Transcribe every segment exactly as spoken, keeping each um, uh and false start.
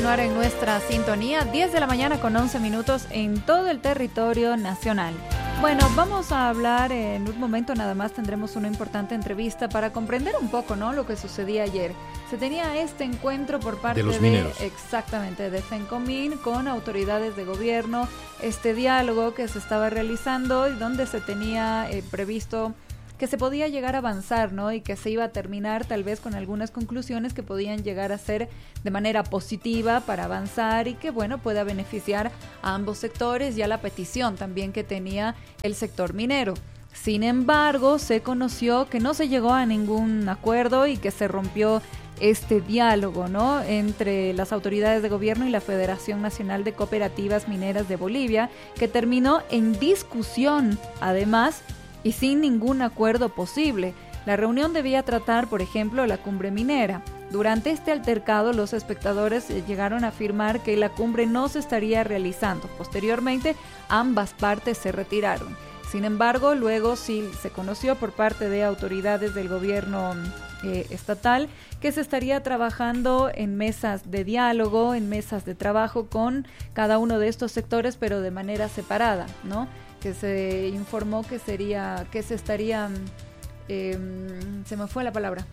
continuar en nuestra sintonía, diez de la mañana con once minutos en todo el territorio nacional. Bueno, vamos a hablar en un momento, nada más tendremos una importante entrevista para comprender un poco, ¿no?, lo que sucedía ayer. Se tenía este encuentro por parte de los mineros. De, exactamente, de FENCOMIN con autoridades de gobierno, este diálogo que se estaba realizando y donde se tenía eh, previsto que se podía llegar a avanzar, ¿no?, y que se iba a terminar tal vez con algunas conclusiones que podían llegar a ser de manera positiva para avanzar y que, bueno, pueda beneficiar a ambos sectores y a la petición también que tenía el sector minero. Sin embargo, se conoció que no se llegó a ningún acuerdo y que se rompió este diálogo, ¿no?, entre las autoridades de gobierno y la Federación Nacional de Cooperativas Mineras de Bolivia, que terminó en discusión, además, y sin ningún acuerdo posible. La reunión debía tratar, por ejemplo, la cumbre minera. Durante este altercado, los espectadores llegaron a afirmar que la cumbre no se estaría realizando. Posteriormente, ambas partes se retiraron. Sin embargo, luego sí se conoció por parte de autoridades del gobierno eh, estatal que se estaría trabajando en mesas de diálogo, en mesas de trabajo con cada uno de estos sectores, pero de manera separada, ¿no?, que se informó que sería, que se estaría, eh, se me fue la palabra.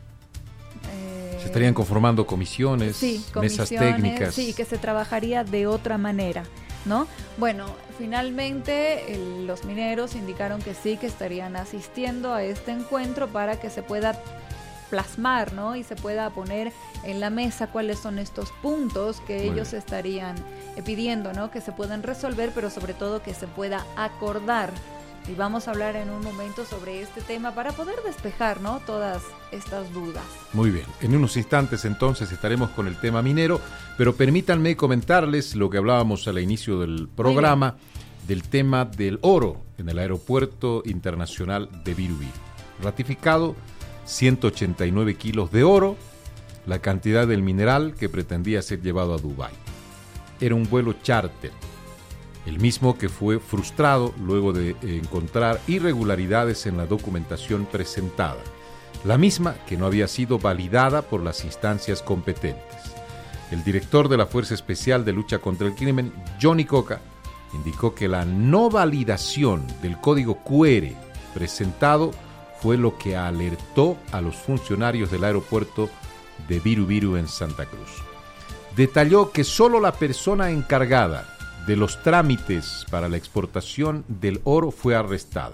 Eh, se estarían conformando comisiones, sí, mesas comisiones, técnicas. Sí, que se trabajaría de otra manera, ¿no? Bueno, finalmente el, los mineros indicaron que sí, que estarían asistiendo a este encuentro para que se pueda plasmar, ¿no?, y se pueda poner en la mesa cuáles son estos puntos que Muy ellos bien. estarían eh, pidiendo, ¿no?, que se puedan resolver, pero sobre todo que se pueda acordar. Y vamos a hablar en un momento sobre este tema para poder despejar, ¿no?, todas estas dudas. Muy bien, en unos instantes entonces estaremos con el tema minero, pero permítanme comentarles lo que hablábamos al inicio del programa del tema del oro en el Aeropuerto Internacional de Birubiru. Ratificado ciento ochenta y nueve kilos de oro, la cantidad del mineral que pretendía ser llevado a Dubái. Era un vuelo charter, el mismo que fue frustrado luego de encontrar irregularidades en la documentación presentada, la misma que no había sido validada por las instancias competentes. El director de la Fuerza Especial de Lucha contra el Crimen, Johnny Coca, indicó que la no validación del código cu erre presentado fue lo que alertó a los funcionarios del aeropuerto de Birubiru en Santa Cruz. Detalló que solo la persona encargada de los trámites para la exportación del oro fue arrestada.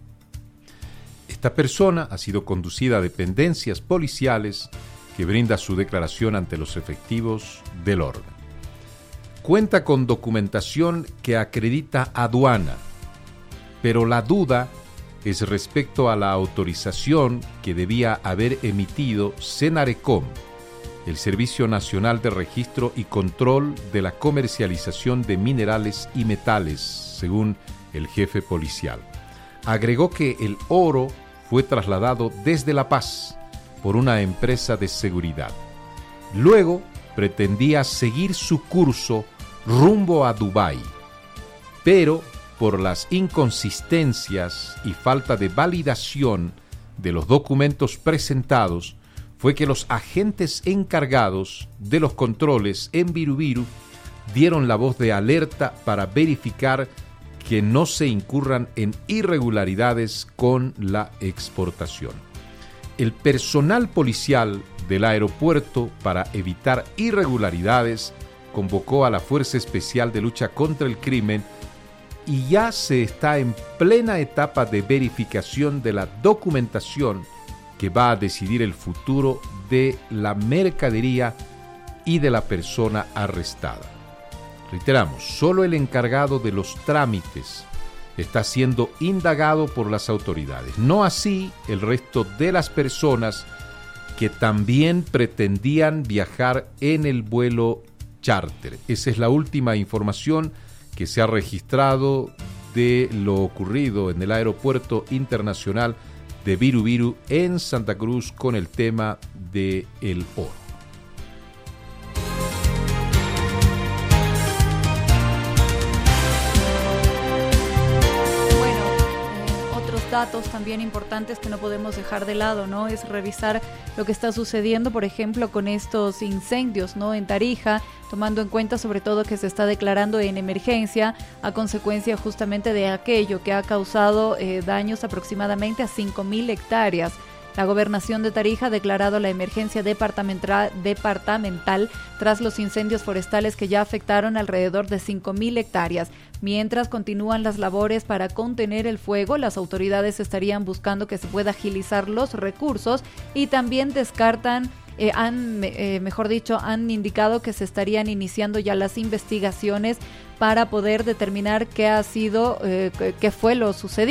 Esta persona ha sido conducida a dependencias policiales que brinda su declaración ante los efectivos del orden. Cuenta con documentación que acredita aduana, pero la duda es respecto a la autorización que debía haber emitido Senarecom, el Servicio Nacional de Registro y Control de la Comercialización de Minerales y Metales, según el jefe policial. Agregó que el oro fue trasladado desde La Paz por una empresa de seguridad. Luego pretendía seguir su curso rumbo a Dubái, pero por las inconsistencias y falta de validación de los documentos presentados, fue que los agentes encargados de los controles en Birubiru dieron la voz de alerta para verificar que no se incurran en irregularidades con la exportación. El personal policial del aeropuerto, para evitar irregularidades, convocó a la Fuerza Especial de Lucha contra el Crimen y ya se está en plena etapa de verificación de la documentación que va a decidir el futuro de la mercadería y de la persona arrestada. Reiteramos, solo el encargado de los trámites está siendo indagado por las autoridades, no así el resto de las personas que también pretendían viajar en el vuelo charter. Esa es la última información que se ha registrado de lo ocurrido en el Aeropuerto Internacional de Birubiru en Santa Cruz con el tema del oro. datos también importantes que no podemos dejar de lado, ¿no? Es revisar lo que está sucediendo, por ejemplo, con estos incendios, ¿no? En Tarija, tomando en cuenta sobre todo que se está declarando en emergencia a consecuencia justamente de aquello que ha causado eh, daños aproximadamente a cinco mil hectáreas. La Gobernación de Tarija ha declarado la emergencia departamental, departamental tras los incendios forestales que ya afectaron alrededor de cinco mil hectáreas. Mientras continúan las labores para contener el fuego, las autoridades estarían buscando que se pueda agilizar los recursos y también descartan Eh, han, eh, mejor dicho, han indicado que se estarían iniciando ya las investigaciones para poder determinar qué ha sido, eh, qué fue lo sucedido.